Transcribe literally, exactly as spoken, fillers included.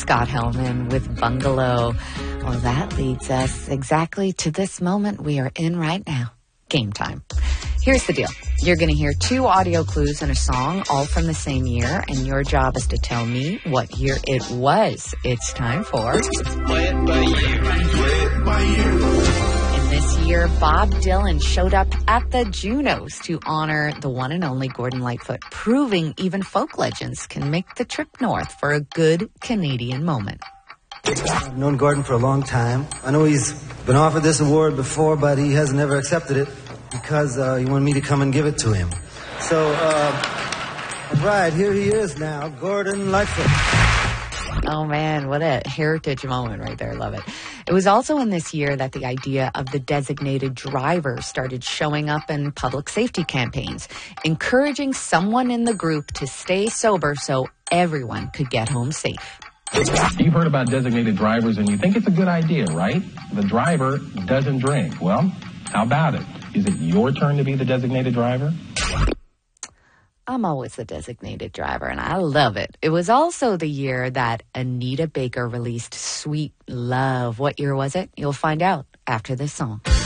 Scott Helman with Bungalow. Well, that leads us exactly to this moment we are in right now. Game time. Here's the deal. You're going to hear two audio clues in a song, all from the same year, and your job is to tell me what year it was. It's time for... Play it by year. Play it by year. In this year, Bob Dylan showed up at the Junos to honor the one and only Gordon Lightfoot, proving even folk legends can make the trip north for a good Canadian moment. I've known Gordon for a long time. I know he's been offered this award before, but he hasn't ever accepted it because uh, he wanted me to come and give it to him. So, uh, right, here he is now, Gordon Lightfoot. Oh, man, what a heritage moment right there. Love it. It was also in this year that the idea of the designated driver started showing up in public safety campaigns, encouraging someone in the group to stay sober so everyone could get home safe. You've heard about designated drivers and you think it's a good idea, right? The driver doesn't drink. Well, how about it? Is it your turn to be the designated driver? I'm always the designated driver, and I love it. It was also the year that Anita Baker released Sweet Love. What year was it? You'll find out after this song.